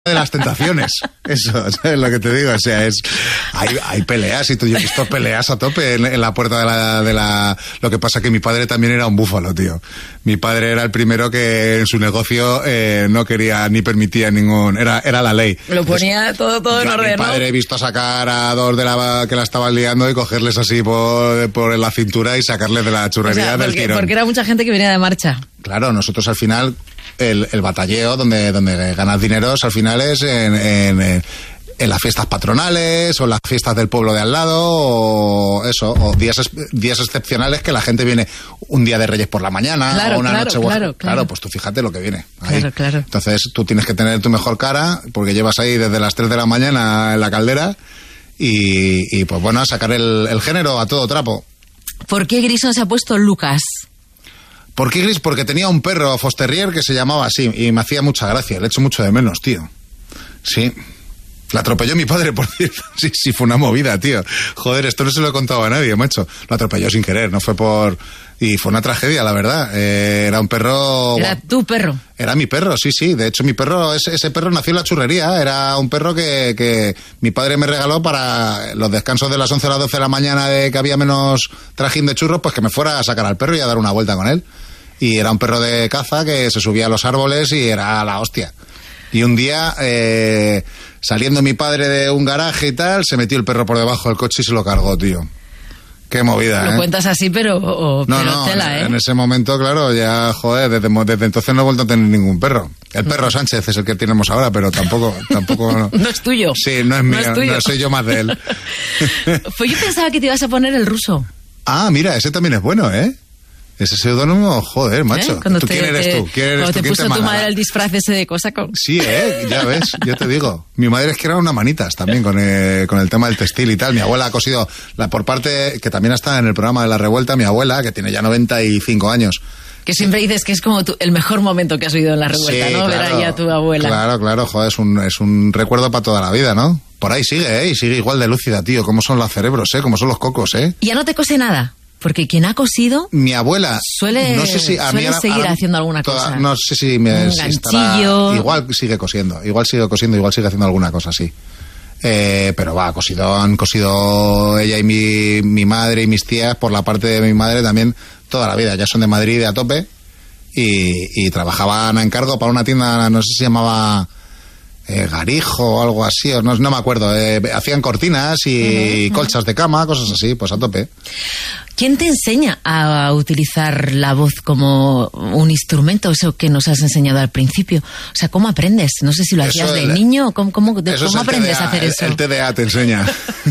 de las tentaciones. Eso, ¿sabes lo que te digo? O sea, hay peleas y yo he visto peleas a tope en la puerta de la... Lo que pasa que mi padre también era un búfalo, tío. Mi padre era el primero que en su negocio no quería ni permitía ningún... Era la ley. Lo ponía todo en orden, ¿no? Mi padre he visto sacar a dos que la estaban liando y cogerles así por la cintura y sacarles de la churrería del tirón. Porque era mucha gente que venía de marcha. Claro, nosotros al final... El batalleo donde ganas dineros al final es en las fiestas patronales o en las fiestas del pueblo de al lado o eso, o días excepcionales que la gente viene un día de Reyes por la mañana o una noche claro, pues tú fíjate lo que viene ahí. Claro. Entonces tú tienes que tener tu mejor cara porque llevas ahí desde las 3 de la mañana en la caldera y pues bueno, a sacar el género a todo trapo. ¿Por qué Grison se ha puesto Lucas? ¿Por qué Gris? Porque tenía un perro Fosterrier que se llamaba así y me hacía mucha gracia. Le echo mucho de menos, tío. Sí. La atropelló mi padre, por cierto. Sí, fue una movida, tío. Joder, esto no se lo he contado a nadie, macho. Lo atropelló sin querer, no fue por... Y fue una tragedia, la verdad. Era un perro... ¿Era tu perro? Era mi perro, sí. De hecho, mi perro, ese perro nació en la churrería. Era un perro que mi padre me regaló para los descansos de las 11 a las 12 de la mañana de que había menos trajín de churros, pues que me fuera a sacar al perro y a dar una vuelta con él. Y era un perro de caza que se subía a los árboles y era la hostia. Y un día, saliendo mi padre de un garaje y tal, se metió el perro por debajo del coche y se lo cargó, tío. Qué movida, Lo cuentas así, pero tela, en ese momento, claro, ya, joder, desde entonces no he vuelto a tener ningún perro. El perro Sánchez es el que tenemos ahora, pero tampoco No es tuyo. Sí, no es mío, no soy yo más de él. Pues yo pensaba que te ibas a poner el ruso. Ah, mira, ese también es bueno, ¿eh? Ese seudónimo, joder, macho. ¿Quién eres tú? Cuando te puso tu madre el disfraz ese de cosa con... Sí, ya ves, yo te digo. Mi madre es que era una manitas también con el tema del textil y tal. Mi abuela ha cosido, por parte, que también está en el programa de La Revuelta, mi abuela, que tiene ya 95 años. Que siempre dices que es como el mejor momento que has vivido en La Revuelta, sí, ¿no? Claro, ver ahí a tu abuela. Claro, joder, es un recuerdo para toda la vida, ¿no? Por ahí sigue, y sigue igual de lúcida, tío. Cómo son los cerebros, cómo son los cocos, ¿Y ya no te cose nada? Porque quien ha cosido... Mi abuela... Suele seguir haciendo alguna cosa. No sé si un ganchillo... Igual sigue cosiendo, igual sigue haciendo alguna cosa así. Pero han cosido ella y mi madre y mis tías, por la parte de mi madre también, toda la vida. Ya son de Madrid a tope y trabajaban a encargo para una tienda, no sé si se llamaba... Garijo o algo así, no me acuerdo. Hacían cortinas y colchas de cama, cosas así, pues a tope. ¿Quién te enseña a utilizar la voz como un instrumento? Eso que nos has enseñado al principio. O sea, ¿cómo aprendes? No sé si lo hacías de niño. ¿Cómo aprendes a hacer eso? El TDA te enseña.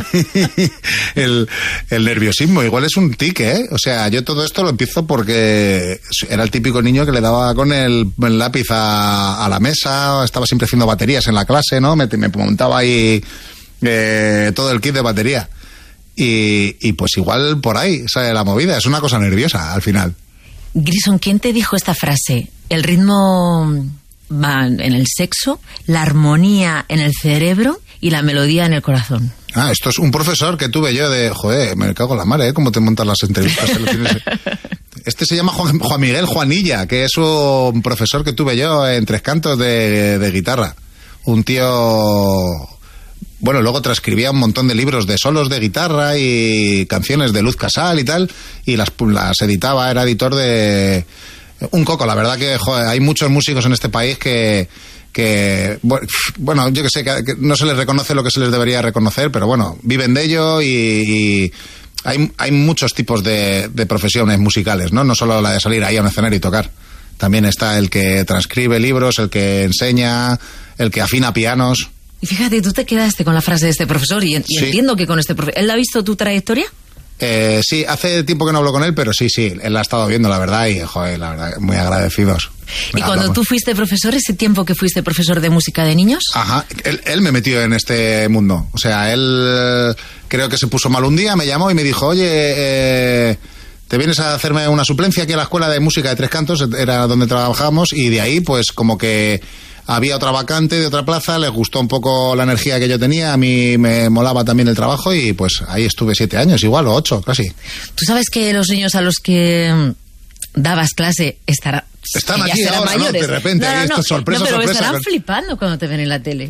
el nerviosismo. Igual es un tic, O sea, yo todo esto lo empiezo porque era el típico niño que le daba con el lápiz a la mesa. Estaba siempre haciendo baterías en la clase, ¿no? Me montaba ahí todo el kit de batería. Y pues igual por ahí sale la movida. Es una cosa nerviosa al final. Grison, ¿quién te dijo esta frase? El ritmo va en el sexo, la armonía en el cerebro y la melodía en el corazón. Esto es un profesor que tuve yo de... Joder, me cago en la mar, ¿Cómo te montas las entrevistas? Este se llama Juan Miguel Juanilla, que es un profesor que tuve yo en Tres Cantos de guitarra. Un tío... Bueno, luego transcribía un montón de libros de solos de guitarra y canciones de Luz Casal y tal, y las editaba, era editor de... Un coco, la verdad que, joder, hay muchos músicos en este país que bueno, yo que sé, que no se les reconoce lo que se les debería reconocer, pero bueno, viven de ello y hay muchos tipos de profesiones musicales, ¿no? No solo la de salir ahí a un escenario y tocar. También está el que transcribe libros, el que enseña, el que afina pianos... Y fíjate, tú te quedaste con la frase de este profesor y sí. Entiendo que con este profesor... ¿Él ha visto tu trayectoria? Sí, hace tiempo que no hablo con él, pero sí, él la ha estado viendo, la verdad, y joder, la verdad, muy agradecidos. ¿Y cuando tú fuiste profesor, ese tiempo que fuiste profesor de música de niños? Ajá, él me metió en este mundo. O sea, él creo que se puso mal un día, me llamó y me dijo, oye, ¿te vienes a hacerme una suplencia aquí a la escuela de música de Tres Cantos? Era donde trabajábamos, y de ahí, pues, como que... Había otra vacante de otra plaza, les gustó un poco la energía que yo tenía, a mí me molaba también el trabajo y pues ahí estuve 7 años, igual, o 8, casi. Tú sabes que los niños a los que dabas clase, están aquí ahora, ¿no? De repente, esto sorpresa, pero sorpresa. estarán flipando cuando te ven en la tele.